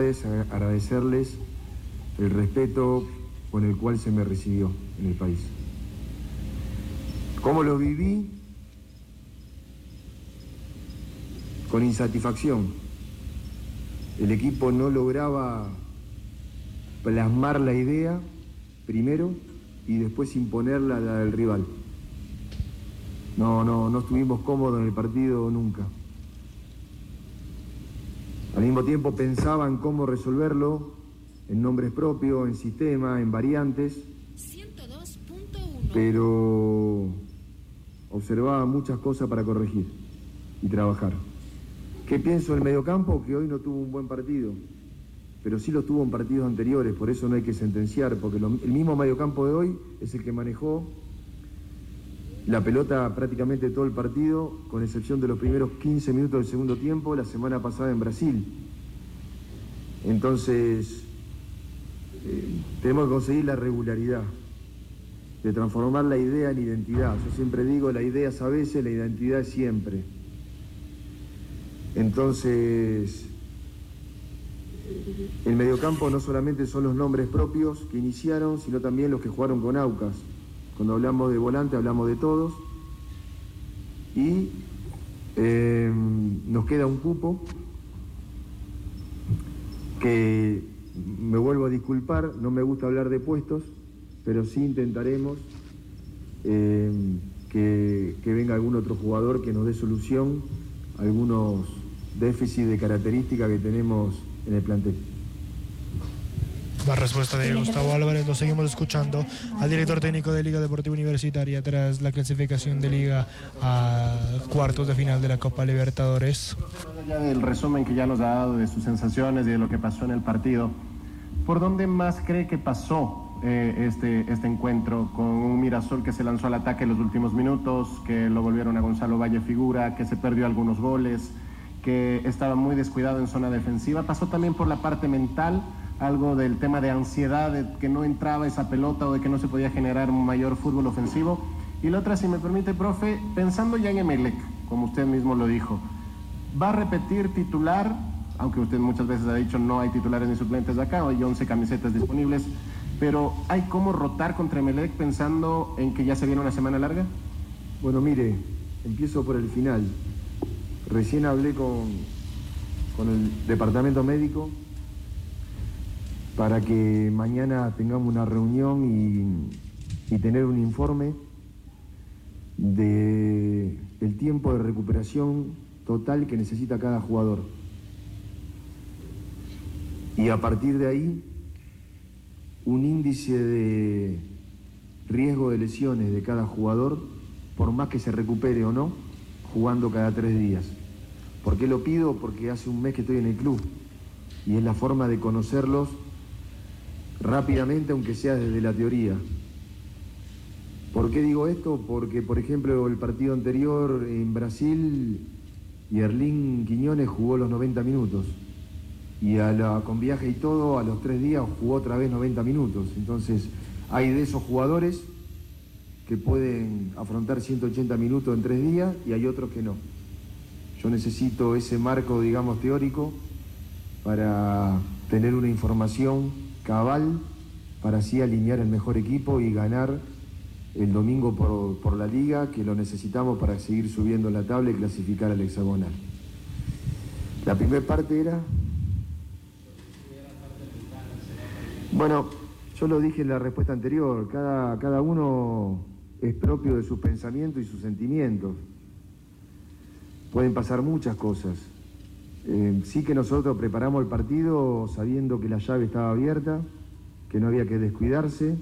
Agradecerles el respeto con el cual se me recibió en el país. ¿Cómo lo viví? Con insatisfacción. El equipo no lograba plasmar la idea primero y después imponerla a la del rival. No estuvimos cómodos en el partido nunca. Al mismo tiempo pensaban cómo resolverlo en nombres propios, en sistema, en variantes, 102.1. pero observaba muchas cosas para corregir y trabajar. ¿Qué pienso del mediocampo? Que hoy no tuvo un buen partido, pero sí lo tuvo en partidos anteriores, por eso no hay que sentenciar, porque el mismo mediocampo de hoy es el que manejó la pelota prácticamente todo el partido, con excepción de los primeros 15 minutos del segundo tiempo, la semana pasada en Brasil. Entonces, tenemos que conseguir la regularidad, de transformar la idea en identidad. Yo siempre digo, la idea es a veces, la identidad es siempre. Entonces, el mediocampo no solamente son los nombres propios que iniciaron, sino también los que jugaron con Aucas. Cuando hablamos de volante hablamos de todos y nos queda un cupo que, me vuelvo a disculpar, no me gusta hablar de puestos, pero sí intentaremos que venga algún otro jugador que nos dé solución a algunos déficits de característica que tenemos en el plantel. La respuesta de Gustavo Álvarez. Lo seguimos escuchando al director técnico de Liga Deportiva Universitaria tras la clasificación de Liga a cuartos de final de la Copa Libertadores. Ya del resumen que ya nos ha dado de sus sensaciones y de lo que pasó en el partido, ¿por dónde más cree que pasó este encuentro? Con un Mirasol que se lanzó al ataque en los últimos minutos, que lo volvieron a Gonzalo Valle figura, que se perdió algunos goles, que estaba muy descuidado en zona defensiva. Pasó también por la parte mental, algo del tema de ansiedad, de que no entraba esa pelota o de que no se podía generar un mayor fútbol ofensivo. Y la otra, si me permite, profe, pensando ya en Emelec, como usted mismo lo dijo, ¿va a repetir titular? Aunque usted muchas veces ha dicho no hay titulares ni suplentes de acá, hay 11 camisetas disponibles, pero ¿hay cómo rotar contra Emelec pensando en que ya se viene una semana larga? Bueno, mire, empiezo por el final. Recién hablé con el departamento médico para que mañana tengamos una reunión y tener un informe del tiempo de recuperación total que necesita cada jugador. Y a partir de ahí, un índice de riesgo de lesiones de cada jugador, por más que se recupere o no, jugando cada 3 días. ¿Por qué lo pido? Porque hace un mes que estoy en el club y es la forma de conocerlos rápidamente, aunque sea desde la teoría. ¿Por qué digo esto? Porque, por ejemplo, el partido anterior en Brasil, Yerlín Quiñones jugó los 90 minutos y con viaje y todo, a los 3 días jugó otra vez 90 minutos. Entonces, hay de esos jugadores que pueden afrontar 180 minutos en 3 días y hay otros que no. Yo necesito ese marco, digamos, teórico para tener una información cabal, para así alinear el mejor equipo y ganar el domingo por la Liga, que lo necesitamos para seguir subiendo la tabla y clasificar al hexagonal. La primera parte era... Bueno, yo lo dije en la respuesta anterior, cada uno es propio de sus pensamientos y sus sentimientos. Pueden pasar muchas cosas. Sí que nosotros preparamos el partido sabiendo que la llave estaba abierta, que no había que descuidarse.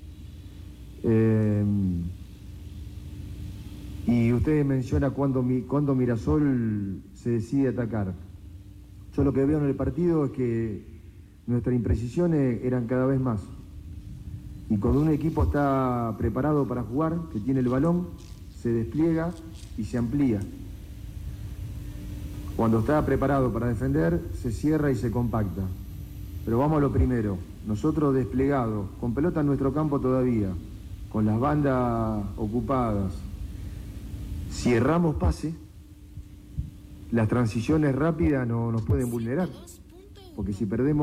Y usted menciona cuándo Mirasol se decide atacar. Yo lo que veo en el partido es que nuestras imprecisiones eran cada vez más. Y cuando un equipo está preparado para jugar, que tiene el balón, se despliega y se amplía. Cuando está preparado para defender, se cierra y se compacta. Pero vamos a lo primero. Nosotros desplegados, con pelota en nuestro campo todavía, con las bandas ocupadas, si erramos pase, las transiciones rápidas no nos pueden vulnerar. porque si perdemos